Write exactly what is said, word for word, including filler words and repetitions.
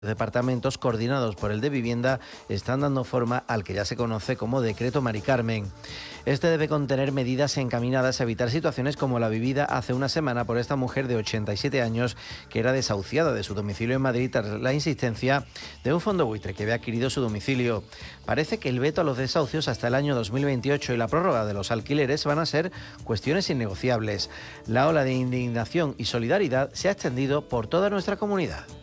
Departamentos coordinados por el de Vivienda están dando forma al que ya se conoce como Decreto Mari Carmen. Este debe contener medidas encaminadas a evitar situaciones como la vivida hace una semana por esta mujer de ochenta y siete años que era desahuciada de su domicilio en Madrid tras la insistencia de un fondo buitre que había adquirido su domicilio. Parece que el veto a los desahucios hasta el año dos mil veintiocho y la prórroga de los alquileres van a ser cuestiones innegociables. La ola de indignación y solidaridad se ha extendido por toda nuestra comunidad.